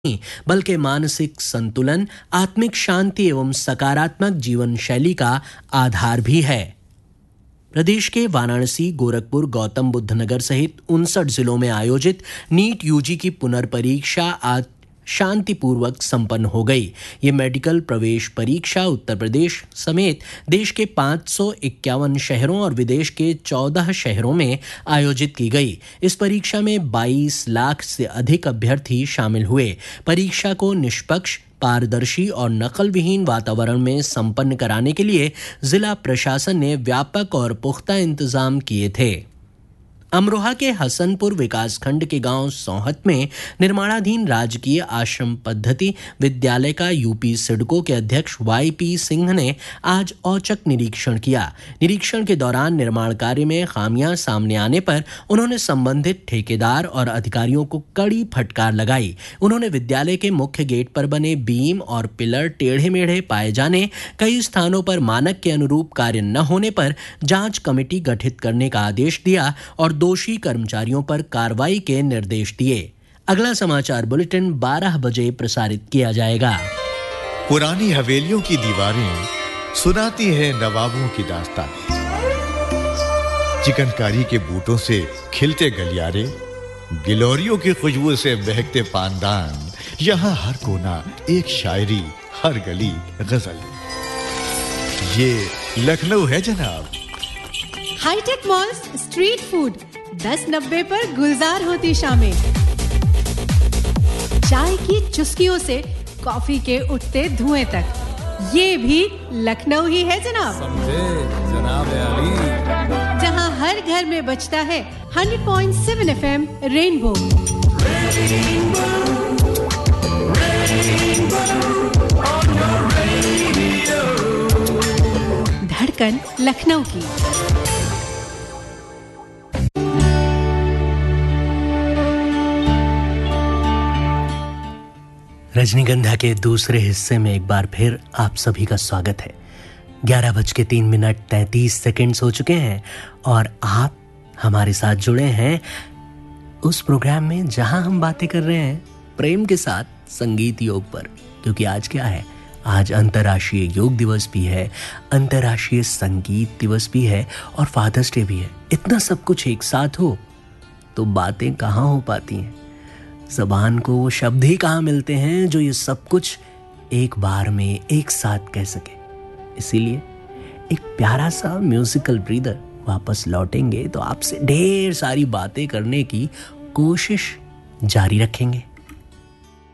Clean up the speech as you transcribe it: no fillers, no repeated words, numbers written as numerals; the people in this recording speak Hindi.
बल्कि मानसिक संतुलन, आत्मिक शांति एवं सकारात्मक जीवन शैली का आधार भी है। प्रदेश के वाराणसी, गोरखपुर, गौतम बुद्ध नगर सहित 59 जिलों में आयोजित नीट यूजी की पुनर्परीक्षा आज शांतिपूर्वक संपन्न हो गई। ये मेडिकल प्रवेश परीक्षा उत्तर प्रदेश समेत देश के 551 शहरों और विदेश के 14 शहरों में आयोजित की गई। इस परीक्षा में 22 लाख से अधिक अभ्यर्थी शामिल हुए। परीक्षा को निष्पक्ष, पारदर्शी और नकल विहीन वातावरण में संपन्न कराने के लिए जिला प्रशासन ने व्यापक और पुख्ता इंतजाम किए थे। अमरोहा के हसनपुर विकासखंड के गांव सोहत में निर्माणाधीन राजकीय आश्रम पद्धति विद्यालय का यूपी सिडको के अध्यक्ष वाईपी सिंह ने आज औचक निरीक्षण किया। निरीक्षण के दौरान निर्माण कार्य में खामियां सामने आने पर उन्होंने संबंधित ठेकेदार और अधिकारियों को कड़ी फटकार लगाई। उन्होंने विद्यालय के मुख्य गेट पर बने बीम और पिलर टेढ़े मेढ़े पाए जाने, कई स्थानों पर मानक के अनुरूप कार्य न होने पर जांच कमेटी गठित करने का आदेश दिया और दोषी कर्मचारियों पर कार्रवाई के निर्देश दिए। अगला समाचार बुलेटिन 12 बजे प्रसारित किया जाएगा। पुरानी हवेलियों की दीवारें सुनाती है नवाबों की दास्तानें। चिकनकारी के बूटों से खिलते गलियारे, गिलोरियों की खुशबू से महकते पानदान, यहाँ हर कोना एक शायरी, हर गली गजल। ये लखनऊ है जनाब। हाईटेक मॉल्स स्ट्रीट फूड 10.90 पर गुलजार होती शामें। चाय की चुस्कियों से कॉफी के उठते धुएं तक, ये भी लखनऊ ही है जनाब। समझे जनाब अली। जहां हर घर में बजता है 100.7 FM रेनबो। धड़कन लखनऊ की। रजनीगंधा के दूसरे हिस्से में एक बार फिर आप सभी का स्वागत है। 11:03:33 हो चुके हैं और आप हमारे साथ जुड़े हैं उस प्रोग्राम में जहां हम बातें कर रहे हैं प्रेम के साथ संगीत योग पर। क्योंकि आज क्या है, आज अंतर्राष्ट्रीय योग दिवस भी है, अंतर्राष्ट्रीय संगीत दिवस भी है और फादर्स डे भी है। इतना सब कुछ एक साथ हो तो बातें कहाँ हो पाती हैं। ज़बान को वो शब्द ही कहाँ मिलते हैं जो ये सब कुछ एक बार में एक साथ कह सके। इसीलिए एक प्यारा सा म्यूजिकल ब्रीदर वापस लौटेंगे तो आपसे ढेर सारी बातें करने की कोशिश जारी रखेंगे।